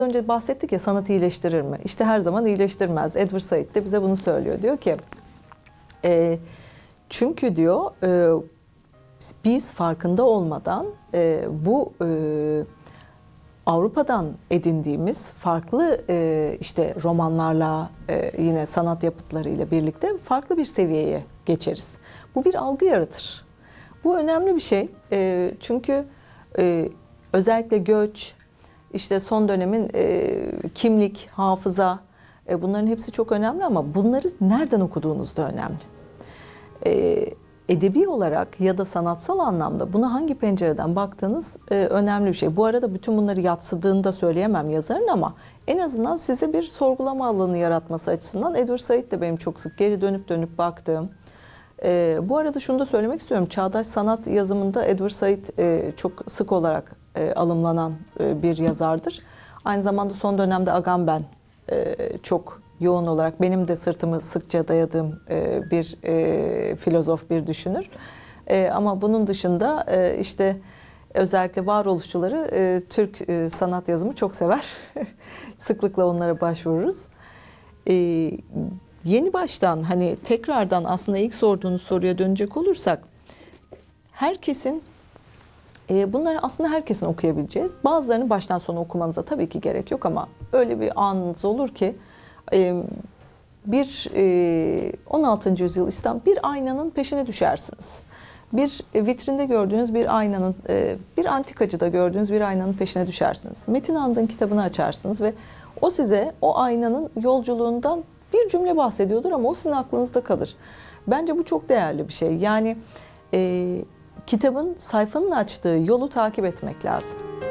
Önce bahsettik ya, sanat iyileştirir mi? İşte her zaman iyileştirmez. Edward Said de bize bunu söylüyor. Diyor ki çünkü diyor biz farkında olmadan bu Avrupa'dan edindiğimiz farklı işte romanlarla yine sanat yapıtlarıyla birlikte farklı bir seviyeye geçeriz. Bu bir algı yaratır. Bu önemli bir şey. Çünkü özellikle göç, işte son dönemin kimlik, hafıza, bunların hepsi çok önemli ama bunları nereden okuduğunuz da önemli. Edebi olarak ya da sanatsal anlamda buna hangi pencereden baktığınız önemli bir şey. Bu arada bütün bunları yadsıdığını da söyleyemem yazarın ama en azından size bir sorgulama alanı yaratması açısından Edward Said de benim çok sık geri dönüp baktığım. Bu arada şunu da söylemek istiyorum. Çağdaş sanat yazımında Edward Said çok sık olarak alımlanan bir yazardır. Aynı zamanda son dönemde Agamben çok yoğun olarak benim de sırtımı sıkça dayadığım bir filozof, bir düşünür. Ama bunun dışında işte özellikle varoluşçuları Türk sanat yazımı çok sever. Sıklıkla onlara başvururuz. Yeni baştan hani tekrardan aslında ilk sorduğunuz soruya dönecek olursak herkesin bunları aslında herkesin okuyabileceği, bazılarını baştan sona okumanıza tabii ki gerek yok ama öyle bir anınız olur ki bir 16. yüzyıl İslam bir aynanın peşine düşersiniz. Bir vitrinde gördüğünüz bir aynanın, bir antikacıda gördüğünüz bir aynanın peşine düşersiniz. Metin Andın kitabını açarsınız ve o size o aynanın yolculuğundan bir cümle bahsediyordur ama o sizin aklınızda kalır. Bence bu çok değerli bir şey. Yani kitabın sayfanın açtığı yolu takip etmek lazım.